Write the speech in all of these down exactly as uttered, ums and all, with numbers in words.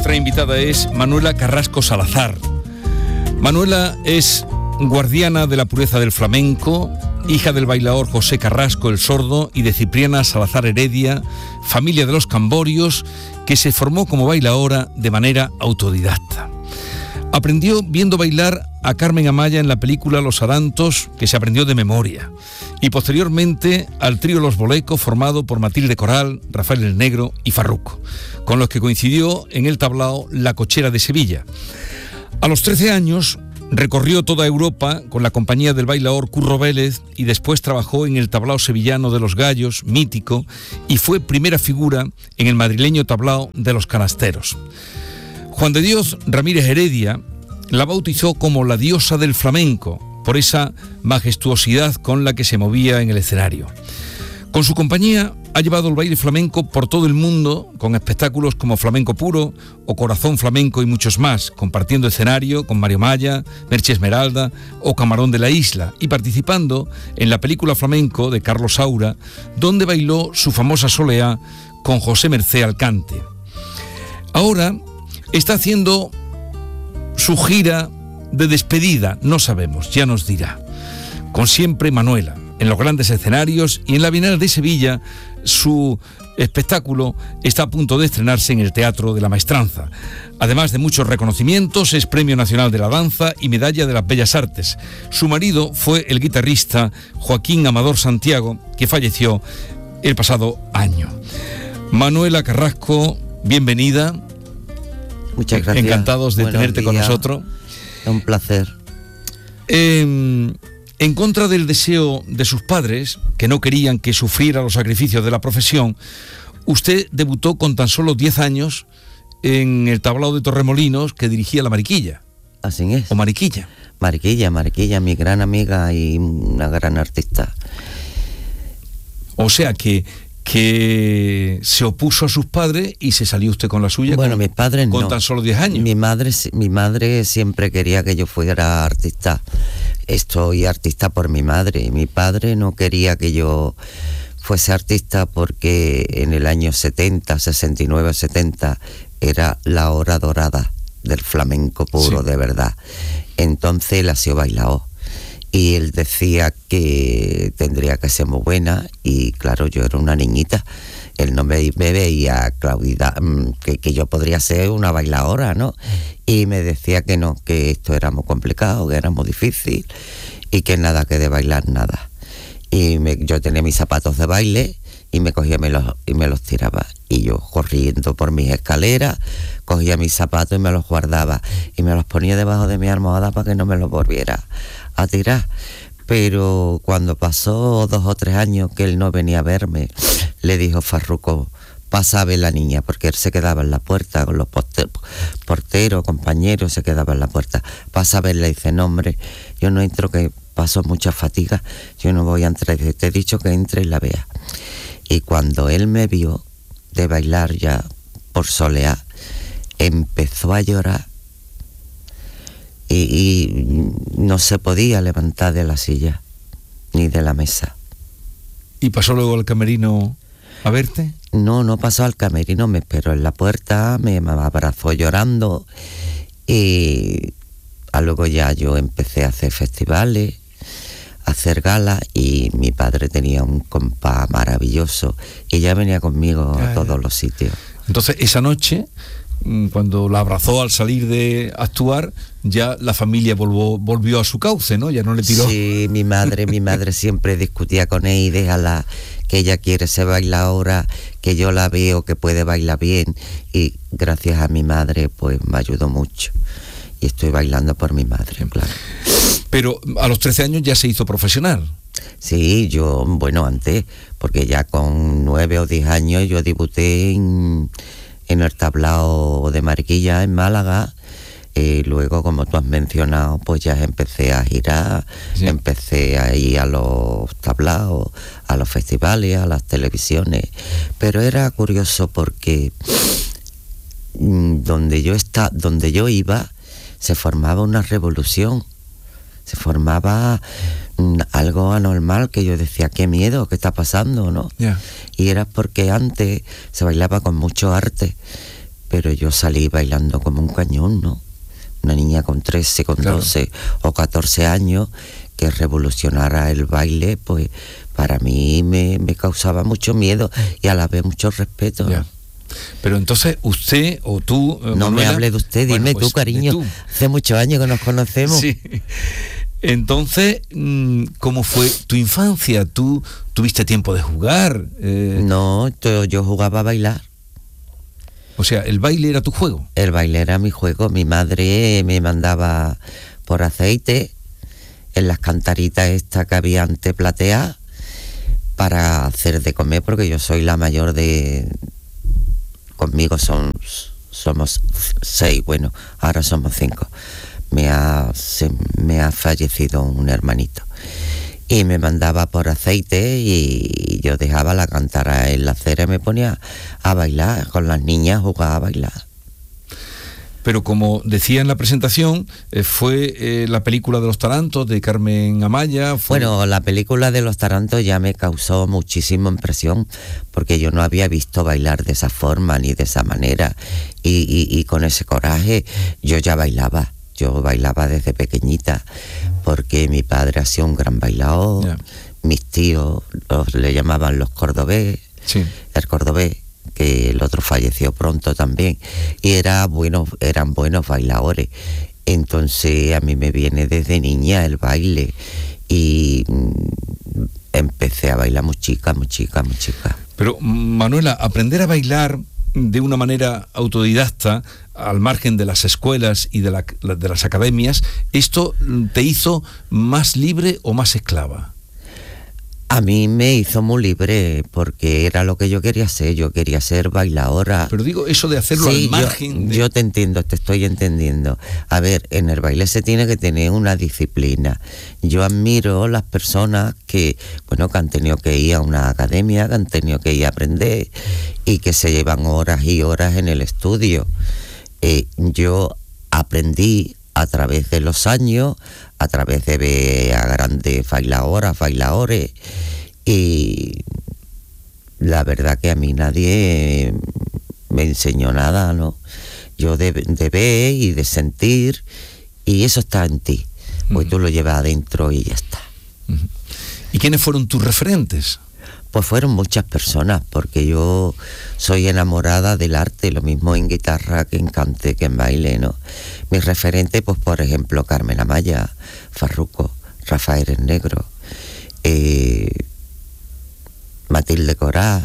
nuestra invitada es Manuela Carrasco Salazar. Manuela es guardiana de la pureza del flamenco, hija del bailaor José Carrasco el Sordo y de Cipriana Salazar Heredia, familia de los Camborios, que se formó como bailaora de manera autodidacta. Aprendió viendo bailar a Carmen Amaya en la película Los Arantos, que se aprendió de memoria, y posteriormente al trío Los Bolecos, formado por Matilde Coral, Rafael el Negro y Farruco, con los que coincidió en el tablao La Cochera de Sevilla. A los trece años recorrió toda Europa con la compañía del bailaor Curro Vélez y después trabajó en el tablao sevillano de Los Gallos, mítico, y fue primera figura en el madrileño tablao de Los Canasteros. Juan de Dios Ramírez Heredia la bautizó como la diosa del flamenco, por esa majestuosidad con la que se movía en el escenario. Con su compañía ha llevado el baile flamenco por todo el mundo, con espectáculos como Flamenco Puro o Corazón Flamenco y muchos más, compartiendo escenario con Mario Maya, Merche Esmeralda o Camarón de la Isla, y participando en la película Flamenco de Carlos Saura, donde bailó su famosa soleá con José Mercé Alcante. Ahora está haciendo su gira de despedida, no sabemos, ya nos dirá. Con Siempre Manuela, en los grandes escenarios, y en la Bienal de Sevilla, su espectáculo está a punto de estrenarse en el Teatro de la Maestranza. Además de muchos reconocimientos, es Premio Nacional de la Danza y Medalla de las Bellas Artes. Su marido fue el guitarrista Joaquín Amador Santiago, que falleció el pasado año. Manuela Carrasco, bienvenida. Muchas gracias. Encantados de Buenos tenerte días. con nosotros. Un placer. Eh, en contra del deseo de sus padres, que no querían que sufriera los sacrificios de la profesión, usted debutó con tan solo diez años en el tablao de Torremolinos, que dirigía la Mariquilla. Así es. O Mariquilla. Mariquilla, Mariquilla, mi gran amiga y una gran artista. O sea que... que se opuso a sus padres y se salió usted con la suya. Bueno, con, mis padres con no. tan solo diez años. Mi madre, mi madre siempre quería que yo fuera artista. Estoy artista por mi madre. Mi padre no quería que yo fuese artista porque en el año setenta, sesenta y nueve, setenta era la hora dorada del flamenco puro, sí, de verdad. Entonces él ha sido bailaor. Y él decía que tendría que ser muy buena, y claro, yo era una niñita, él no me, me veía Claudia, que, que yo podría ser una bailadora, ¿no? Y me decía que no, que esto era muy complicado, que era muy difícil, y que nada, que de bailar nada. Y me, yo tenía mis zapatos de baile, y me cogía y me, los, y me los tiraba, y yo corriendo por mis escaleras, cogía mis zapatos y me los guardaba, y me los ponía debajo de mi almohada para que no me los volviera a tirar. Pero cuando pasó dos o tres años que él no venía a verme, le dijo Farruco, pasa a ver la niña, porque él se quedaba en la puerta con los porteros, compañeros, se quedaba en la puerta, pasa a verla. Y dice, no hombre, yo no entro, que paso mucha fatiga, yo no voy a entrar. Dice, te he dicho que entre y la vea. Y cuando él me vio de bailar ya por soleá, empezó a llorar. Y, y no se podía levantar de la silla ni de la mesa. ¿Y pasó luego al camerino a verte? No, no pasó al camerino, me esperó en la puerta, me abrazó llorando, y a luego ya yo empecé a hacer festivales, a hacer galas, y mi padre tenía un compás maravilloso y ya venía conmigo ah, a todos ya. los sitios. Entonces esa noche, cuando la abrazó al salir de actuar, ya la familia volvió, volvió a su cauce, ¿no? Ya no le tiró. Sí, mi madre, mi madre siempre discutía con él, y déjala, que ella quiere ser bailadora, que yo la veo que puede bailar bien, y gracias a mi madre pues me ayudó mucho, y estoy bailando por mi madre, claro. Pero a los trece años ya se hizo profesional. Sí, yo, bueno, antes, porque ya con nueve o diez años yo debuté en... en el tablao de Mariquilla en Málaga, y luego, como tú has mencionado, pues ya empecé a girar, sí. empecé a ir a los tablaos, a los festivales, a las televisiones, pero era curioso porque donde yo está, donde yo iba se formaba una revolución, se formaba algo anormal, que yo decía, qué miedo, qué está pasando, ¿no? Yeah. Y era porque antes se bailaba con mucho arte, pero yo salí bailando como un cañón, ¿no? Una niña con trece, con claro. doce o catorce años que revolucionara el baile, pues para mí me, me causaba mucho miedo y a la vez mucho respeto, ¿no? Pero entonces usted o tú, eh, no Manuela, me hable de usted, dime bueno, pues, tú, cariño, tú. Hace muchos años que nos conocemos. Sí. Entonces, ¿cómo fue tu infancia? ¿Tú tuviste tiempo de jugar? Eh... No, yo, yo jugaba a bailar. O sea, ¿el baile era tu juego? El baile era mi juego. Mi madre me mandaba por aceite en las cantaritas estas que había antes plateadas para hacer de comer, porque yo soy la mayor de... Conmigo son, somos seis, bueno, ahora somos cinco. Me ha, se, me ha fallecido un hermanito. Y me mandaba por aceite y yo dejaba la cantara en la acera y me ponía a bailar. Con las niñas jugaba a bailar. Pero como decía en la presentación, eh, fue eh, la película de los Tarantos de Carmen Amaya. Fue... Bueno, la película de los Tarantos ya me causó muchísima impresión, porque yo no había visto bailar de esa forma ni de esa manera. Y, y, y con ese coraje yo ya bailaba. Yo bailaba desde pequeñita, porque mi padre hacía un gran bailador, yeah. mis tíos los, le llamaban los cordobés, sí. el cordobés, que el otro falleció pronto también, y era bueno, eran buenos bailadores. Entonces a mí me viene desde niña el baile, y mm, empecé a bailar muy chica, muy chica, muy chica. Pero Manuela, aprender a bailar de una manera autodidacta, al margen de las escuelas y de, la, de las academias, ¿esto te hizo más libre o más esclava? A mí me hizo muy libre, porque era lo que yo quería ser. Yo quería ser bailadora. Pero digo, eso de hacerlo sí, al margen... Yo, de... yo te entiendo, te estoy entendiendo. A ver, en el baile se tiene que tener una disciplina. Yo admiro las personas que, bueno, que han tenido que ir a una academia, que han tenido que ir a aprender y que se llevan horas y horas en el estudio. Eh, yo aprendí a través de los años, a través de ver a grandes bailadoras, bailadores, y la verdad que a mí nadie me enseñó nada, ¿no? Yo de, de ver y de sentir, y eso está en ti, pues uh-huh. tú lo llevas adentro y ya está. Uh-huh. ¿Y quiénes fueron tus referentes? Pues fueron muchas personas, porque yo soy enamorada del arte, lo mismo en guitarra que en cante, que en baile, ¿no? Mis referentes, pues por ejemplo, Carmen Amaya, Farruco, Rafael el Negro, eh, Matilde Corá,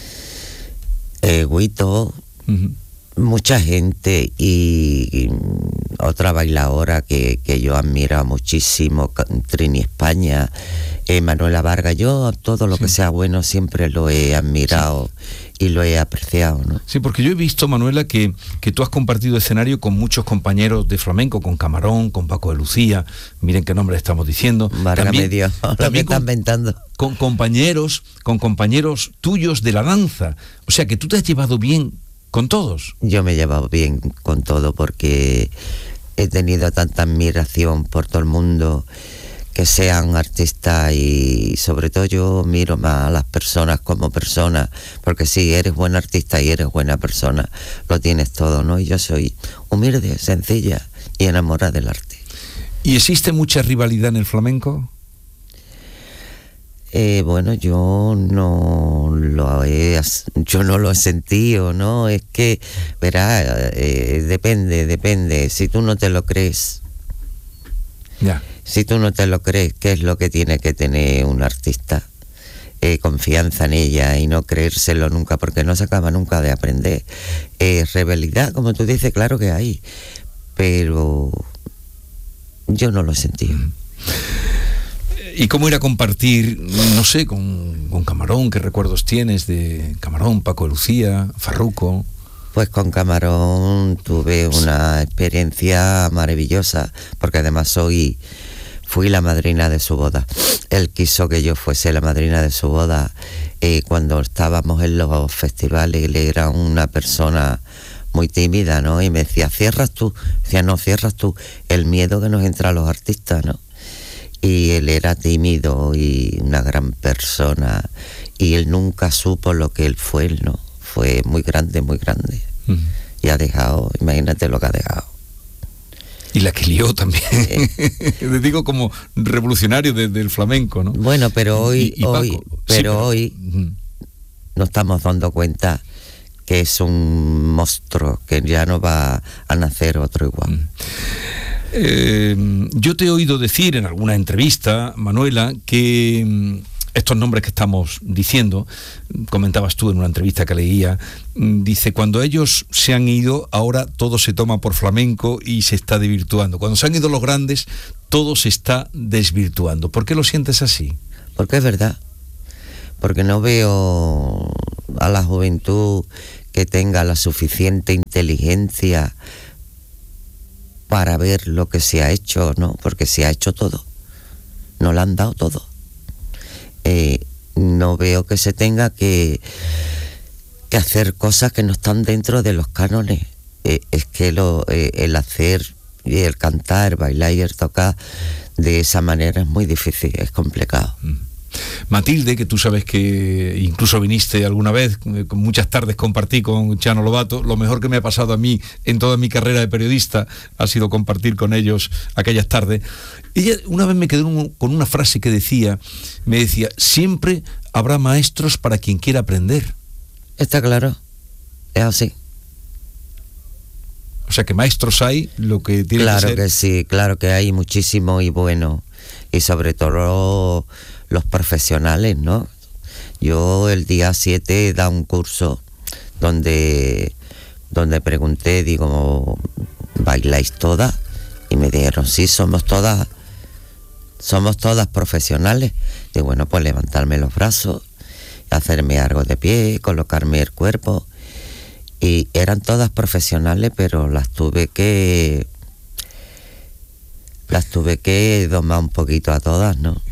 eh, Guito, uh-huh. mucha gente, y, y otra bailadora que, que yo admiro muchísimo, Trini España, eh, Manuela Vargas. Yo todo lo sí. que sea bueno siempre lo he admirado sí. y lo he apreciado, ¿no? Sí, porque yo he visto, Manuela, que, que tú has compartido escenario con muchos compañeros de flamenco, con Camarón, con Paco de Lucía, miren qué nombre estamos diciendo. Válgame Dios, también con, están inventando. Con compañeros, con compañeros tuyos de la danza. O sea, que tú te has llevado bien con todos. Yo me he llevado bien con todo, porque he tenido tanta admiración por todo el mundo, que sean artistas, y sobre todo yo miro más a las personas como personas, porque si eres buen artista y eres buena persona, lo tienes todo, ¿no? Y yo soy humilde, sencilla y enamorada del arte. ¿Y existe mucha rivalidad en el flamenco? Eh, bueno, yo no lo he, yo no lo he sentido, ¿no? Es que, verá, eh, depende, depende. Si tú no te lo crees, ya. Si tú no te lo crees, ¿qué es lo que tiene que tener un artista? Eh, confianza en ella y no creérselo nunca, porque no se acaba nunca de aprender. Eh, rivalidad, como tú dices, claro que hay, pero yo no lo he sentido. Mm. ¿Y cómo ir a compartir, no sé, con, con Camarón? ¿Qué recuerdos tienes de Camarón, Paco de Lucía, Farruco? Pues con Camarón tuve una experiencia maravillosa, porque además soy, fui la madrina de su boda. Él quiso que yo fuese la madrina de su boda. Eh, cuando estábamos en los festivales, él era una persona muy tímida, ¿no? Y me decía, cierras tú. Decía, no, cierras tú. El miedo que nos entra a los artistas, ¿no? Y él era tímido y una gran persona, y él nunca supo lo que él fue, ¿no? Fue muy grande, muy grande. Uh-huh. y ha dejado, imagínate lo que ha dejado. Y la que lió también. Les digo como revolucionario de, del flamenco, ¿no? Bueno, pero hoy, y, y hoy, pero, sí, pero hoy uh-huh. nos estamos dando cuenta que es un monstruo, que ya no va a nacer otro igual. Uh-huh. Eh, yo te he oído decir en alguna entrevista, Manuela, que estos nombres que estamos diciendo, comentabas tú en una entrevista que leía, dice, cuando ellos se han ido, ahora todo se toma por flamenco y se está desvirtuando. Cuando se han ido los grandes, todo se está desvirtuando. ¿Por qué lo sientes así? Porque es verdad. Porque no veo a la juventud que tenga la suficiente inteligencia para ver lo que se ha hecho, ¿no? Porque se ha hecho todo. Nos lo han dado todo. Eh, no veo que se tenga que, que hacer cosas que no están dentro de los cánones. Eh, es que lo, eh, el hacer y el cantar, bailar y el tocar de esa manera es muy difícil, es complicado. Mm. Matilde, que tú sabes que incluso viniste alguna vez, con muchas tardes compartí con Chano Lobato, lo mejor que me ha pasado a mí en toda mi carrera de periodista ha sido compartir con ellos aquellas tardes. Ella una vez me quedó con una frase que decía, me decía, siempre habrá maestros para quien quiera aprender. Está claro, es así. O sea que maestros hay, lo que tiene claro que ser... Claro que sí, claro que hay muchísimo y bueno, y sobre todo los profesionales, ¿no? Yo el día siete he dado un curso donde, donde pregunté, digo, ¿bailáis todas? Y me dijeron, sí, somos todas, somos todas profesionales. Y bueno, pues levantarme los brazos, hacerme algo de pie, colocarme el cuerpo. Y eran todas profesionales, pero las tuve que... Las tuve que domar un poquito a todas, ¿no?